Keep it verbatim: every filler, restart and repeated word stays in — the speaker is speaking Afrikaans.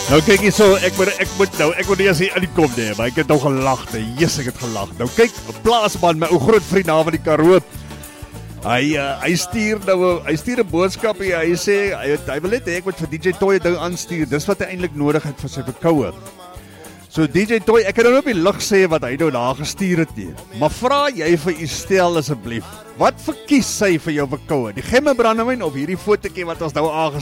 Nou kyk hier so, ek moet ek moet nou, ek moet nie as hy in die kom nie, maar ek het nou gelag, nee, yes, ek het gelag. Nou kyk, plaasman, my ou groot vriend daar van die Karoo. Hy uh, hy stuur nou hy stuur 'n boodskap hier. Hy sê hy, hy wil net hê ek moet vir D J Toy 'n ding aanstuur. Dis wat hy eintlik nodig het vir sy verkoue. So D J Toy, ek kan nou op die lig sê wat hy nou daar gestuur het nie. Maar vra jy vir Estelle asseblief, wat verkies sy vir jou verkoue? Die gemmebrandewyn of hierdie fotootjie wat ons nou aangesien